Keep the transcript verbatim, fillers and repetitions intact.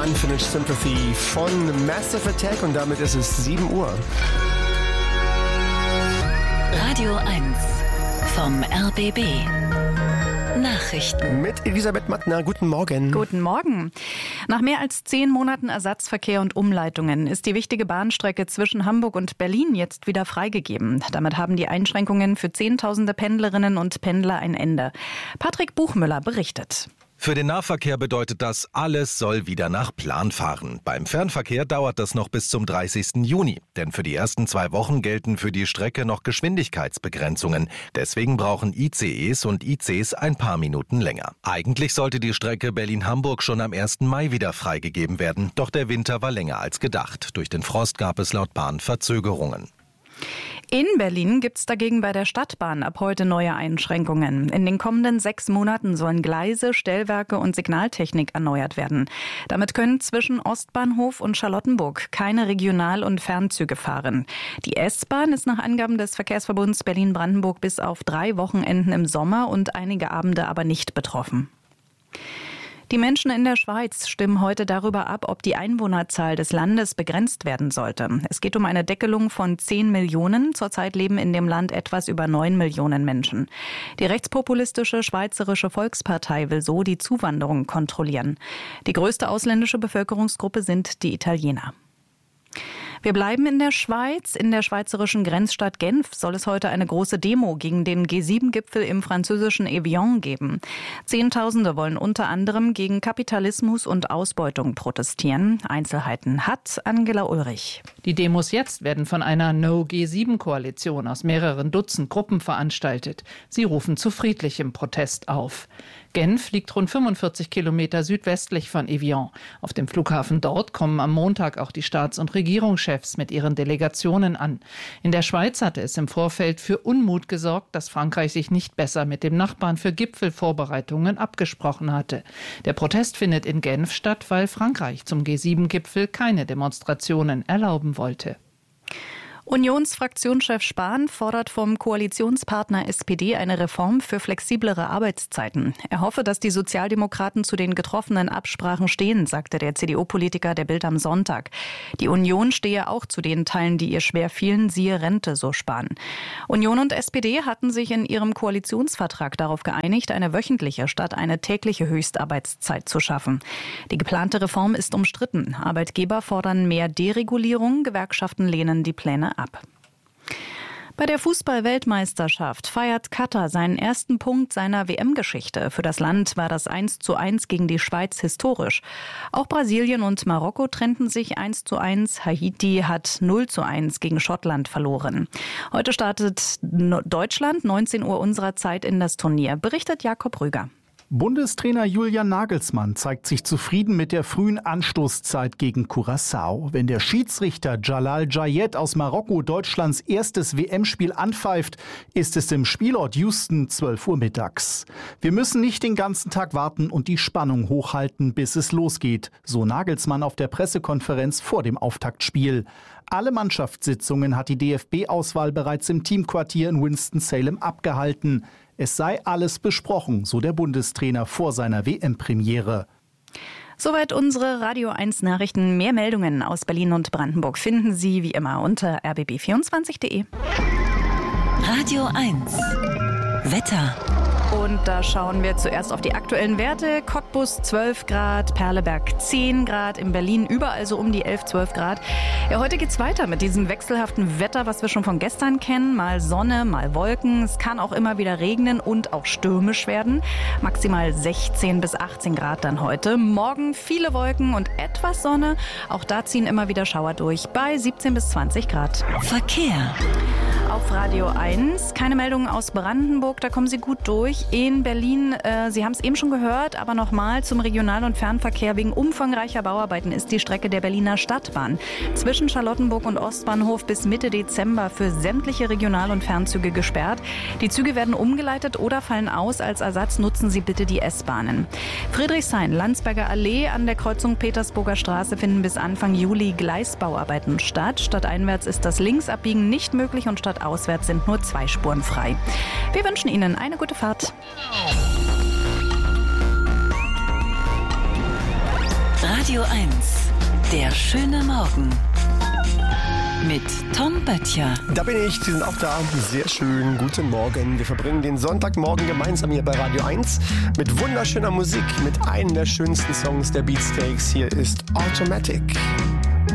Unfinished Sympathy von Massive Attack und damit ist es sieben Uhr. Radio eins vom R B B. Nachrichten. Mit Elisabeth Mattner, guten Morgen. Guten Morgen. Nach mehr als zehn Monaten Ersatzverkehr und Umleitungen ist die wichtige Bahnstrecke zwischen Hamburg und Berlin jetzt wieder freigegeben. Damit haben die Einschränkungen für Zehntausende Pendlerinnen und Pendler ein Ende. Patrick Buchmüller berichtet. Für den Nahverkehr bedeutet das, alles soll wieder nach Plan fahren. Beim Fernverkehr dauert das noch bis zum dreißigsten Juni. Denn für die ersten zwei Wochen gelten für die Strecke noch Geschwindigkeitsbegrenzungen. Deswegen brauchen I C Es und I Cs ein paar Minuten länger. Eigentlich sollte die Strecke Berlin-Hamburg schon am ersten Mai wieder freigegeben werden. Doch der Winter war länger als gedacht. Durch den Frost gab es laut Bahn Verzögerungen. In Berlin gibt es dagegen bei der Stadtbahn ab heute neue Einschränkungen. In den kommenden sechs Monaten sollen Gleise, Stellwerke und Signaltechnik erneuert werden. Damit können zwischen Ostbahnhof und Charlottenburg keine Regional- und Fernzüge fahren. Die S-Bahn ist nach Angaben des Verkehrsverbunds Berlin-Brandenburg bis auf drei Wochenenden im Sommer und einige Abende aber nicht betroffen. Die Menschen in der Schweiz stimmen heute darüber ab, ob die Einwohnerzahl des Landes begrenzt werden sollte. Es geht um eine Deckelung von zehn Millionen. Zurzeit leben in dem Land etwas über neun Millionen Menschen. Die rechtspopulistische Schweizerische Volkspartei will so die Zuwanderung kontrollieren. Die größte ausländische Bevölkerungsgruppe sind die Italiener. Wir bleiben in der Schweiz. In der schweizerischen Grenzstadt Genf soll es heute eine große Demo gegen den G sieben Gipfel im französischen Evian geben. Zehntausende wollen unter anderem gegen Kapitalismus und Ausbeutung protestieren. Einzelheiten hat Angela Ulrich. Die Demos jetzt werden von einer No G sieben Koalition aus mehreren Dutzend Gruppen veranstaltet. Sie rufen zu friedlichem Protest auf. Genf liegt rund fünfundvierzig Kilometer südwestlich von Evian. Auf dem Flughafen dort kommen am Montag auch die Staats- und Regierungschefs mit ihren Delegationen an. In der Schweiz hatte es im Vorfeld für Unmut gesorgt, dass Frankreich sich nicht besser mit dem Nachbarn für Gipfelvorbereitungen abgesprochen hatte. Der Protest findet in Genf statt, weil Frankreich zum G sieben Gipfel keine Demonstrationen erlauben wollte. Unionsfraktionschef Spahn fordert vom Koalitionspartner S P D eine Reform für flexiblere Arbeitszeiten. Er hoffe, dass die Sozialdemokraten zu den getroffenen Absprachen stehen, sagte der C D U-Politiker der Bild am Sonntag. Die Union stehe auch zu den Teilen, die ihr schwer fielen, siehe Rente, so Spahn. Union und S P D hatten sich in ihrem Koalitionsvertrag darauf geeinigt, eine wöchentliche statt eine tägliche Höchstarbeitszeit zu schaffen. Die geplante Reform ist umstritten. Arbeitgeber fordern mehr Deregulierung, Gewerkschaften lehnen die Pläne ab. Bei der Fußball-Weltmeisterschaft feiert Katar seinen ersten Punkt seiner W M-Geschichte. Für das Land war das eins zu eins gegen die Schweiz historisch. Auch Brasilien und Marokko trennten sich eins zu eins. Haiti hat null zu eins gegen Schottland verloren. Heute startet Deutschland neunzehn Uhr unserer Zeit in das Turnier, berichtet Jakob Rüger. Bundestrainer Julian Nagelsmann zeigt sich zufrieden mit der frühen Anstoßzeit gegen Curaçao. Wenn der Schiedsrichter Jalal Jayed aus Marokko Deutschlands erstes W M-Spiel anpfeift, ist es im Spielort Houston zwölf Uhr mittags. Wir müssen nicht den ganzen Tag warten und die Spannung hochhalten, bis es losgeht, so Nagelsmann auf der Pressekonferenz vor dem Auftaktspiel. Alle Mannschaftssitzungen hat die D F B-Auswahl bereits im Teamquartier in Winston-Salem abgehalten. Es sei alles besprochen, so der Bundestrainer vor seiner W M-Premiere. Soweit unsere Radio eins Nachrichten. Mehr Meldungen aus Berlin und Brandenburg finden Sie wie immer unter r b b vierundzwanzig punkt d e. Radio eins Wetter. Und da schauen wir zuerst auf die aktuellen Werte. Cottbus zwölf Grad, Perleberg zehn Grad, in Berlin überall so um die elf, zwölf Grad. Ja, heute geht's weiter mit diesem wechselhaften Wetter, was wir schon von gestern kennen. Mal Sonne, mal Wolken. Es kann auch immer wieder regnen und auch stürmisch werden. Maximal sechzehn bis achtzehn Grad dann heute. Morgen viele Wolken und etwas Sonne. Auch da ziehen immer wieder Schauer durch bei siebzehn bis zwanzig Grad. Verkehr. Auf Radio eins. Keine Meldungen aus Brandenburg, da kommen Sie gut durch. In Berlin, äh, Sie haben es eben schon gehört, aber nochmal zum Regional- und Fernverkehr. Wegen umfangreicher Bauarbeiten ist die Strecke der Berliner Stadtbahn zwischen Charlottenburg und Ostbahnhof bis Mitte Dezember für sämtliche Regional- und Fernzüge gesperrt. Die Züge werden umgeleitet oder fallen aus. Als Ersatz nutzen Sie bitte die S-Bahnen. Friedrichshain, Landsberger Allee an der Kreuzung Petersburger Straße finden bis Anfang Juli Gleisbauarbeiten statt. Stadteinwärts ist das Linksabbiegen nicht möglich und stadtauswärts sind nur zwei Spuren frei. Wir wünschen Ihnen eine gute Fahrt. Radio eins. Der schöne Morgen. Mit Tom Böttcher. Da bin ich, Sie sind auch da. Sehr schön, guten Morgen. Wir verbringen den Sonntagmorgen gemeinsam hier bei Radio eins mit wunderschöner Musik, mit einem der schönsten Songs der Beatsteaks. Hier ist Automatic.